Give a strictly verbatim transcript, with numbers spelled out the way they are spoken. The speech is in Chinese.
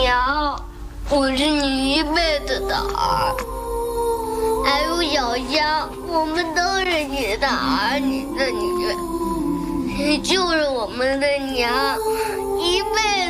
娘，我是你一辈子的儿。还有小香，我们都是你的儿，你的女，你就是我们的娘，一辈